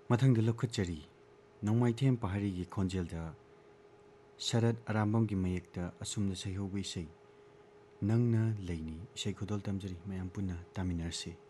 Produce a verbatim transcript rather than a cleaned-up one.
मथंग लखुचरी नौमाइथेम पहाड़ी की खोंजेल शरद अरामबम की मयेक असुम सहयोग इसे नंगना लेनी इसे खुदल तमजरी मयाम पुनः तामिनरसे।